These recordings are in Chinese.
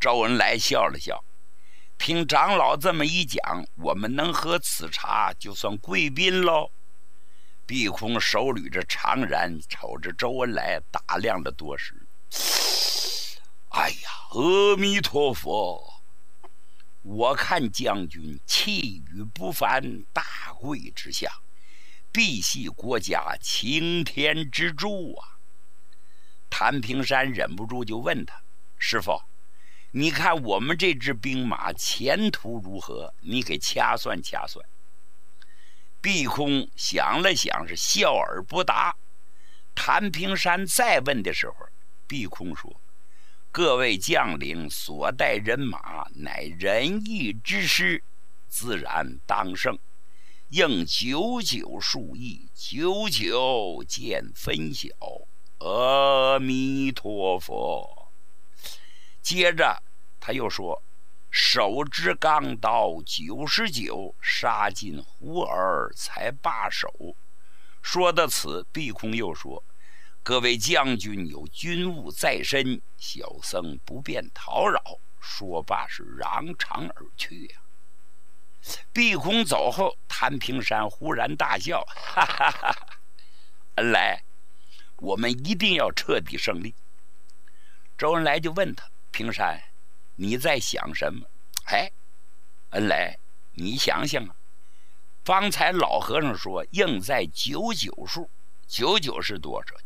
周恩来笑了笑，听长老这么一讲，我们能喝此茶就算贵宾喽。毕空手捋着长髯，瞅着周恩来打量了多时。哎呀，阿弥陀佛！我看将军气宇不凡，大贵之相，必系国家擎天之柱啊！谭平山忍不住就问他：“师傅，你看我们这支兵马前途如何？你给掐算掐算。”毕空想了想，是笑而不答。谭平山再问的时候，毕空说：“各位将领所带人马乃仁义之师，自然当胜。应久久数义，久久见分晓。阿弥陀佛。”接着他又说：“手执钢刀99，杀尽胡儿才罢手。”说到此，毕空又说：“各位将军有军务在身，小僧不便叨扰。”说罢是扬长而去呀。毕空走后，谭平山忽然大笑：“哈哈哈！恩来，我们一定要彻底胜利。”周恩来就问他：“平山，你在想什么？”“哎，恩来，你想想啊，方才老和尚说应在99数，99是多少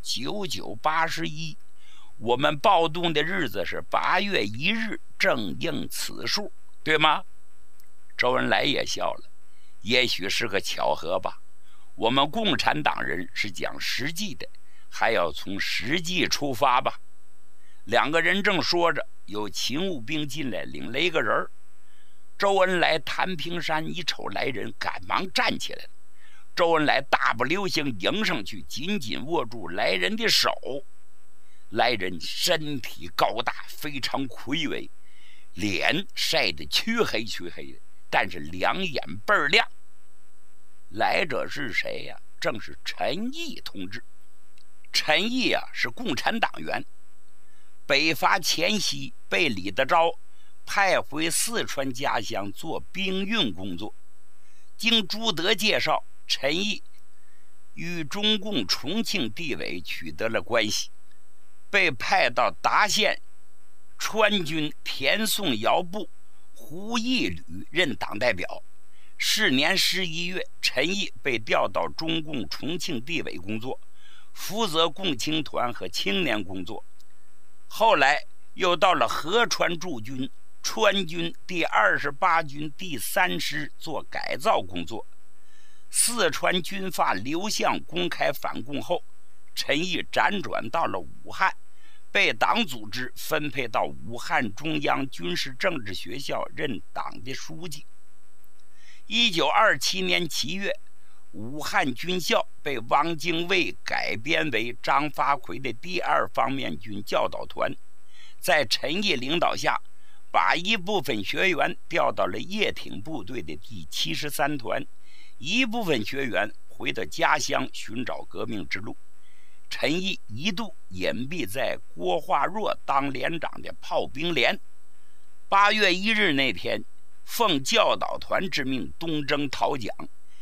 ？9981。我们暴动的日子是8月1日，正应此数，对吗？”周恩来也笑了，也许是个巧合吧。我们共产党人是讲实际的，还要从实际出发吧。两个人正说着，有勤务兵进来领了一个人。周恩来、谭平山一瞅来人，赶忙站起来了。周恩来大步流星迎上去，紧紧握住来人的手。来人身体高大，非常魁伟，脸晒得黢黑的，但是两眼倍儿亮。来者是谁呀？正是陈毅同志。陈毅啊，是共产党员，北伐前夕被李德钊派回四川家乡做兵运工作。经朱德介绍，陈毅与中共重庆地委取得了关系，被派到达县川军田宋窑部胡义旅任党代表。是年11月，陈毅被调到中共重庆地委工作，负责共青团和青年工作。后来又到了合川驻军川军第28军第3师做改造工作。四川军阀刘向公开反共后，陈毅辗转到了武汉，被党组织分配到武汉中央军事政治学校任党的书记。1927年7月，武汉军校被汪精卫改编为张发奎的第2方面军教导团，在陈毅领导下，把一部分学员调到了叶挺部队的第73团，一部分学员回到家乡寻找革命之路。陈毅一度隐蔽在郭化若当连长的炮兵连。8月1日那天，奉教导团之命东征讨蒋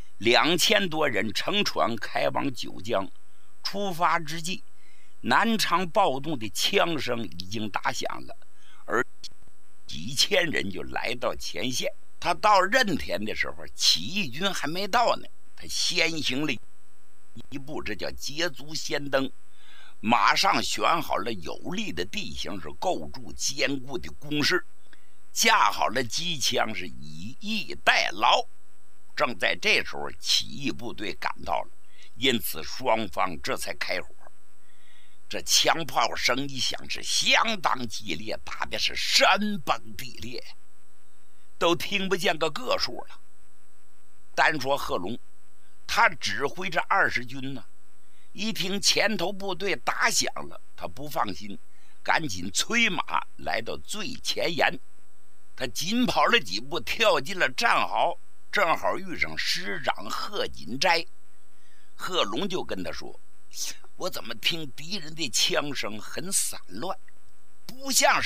，2000多人乘船开往九江。出发之际，南昌暴动的枪声已经打响了，而几千人就来到前线。他到任田的时候，起义军还没到呢，他先行了一步，这叫捷足先登，马上选好了有利的地形，是构筑坚固的工事，架好了机枪，是以逸待劳。正在这时候，起义部队赶到了，因此双方这才开火。这枪炮声一响，是相当激烈，打的是山崩地裂，都听不见个数了。单说贺龙，他指挥着20军呢，一听前头部队打响了，他不放心，赶紧催马来到最前沿。他紧跑了几步，跳进了战壕，正好遇上师长贺锦斋。贺龙就跟他说：“我怎么听敌人的枪声很散乱，不像是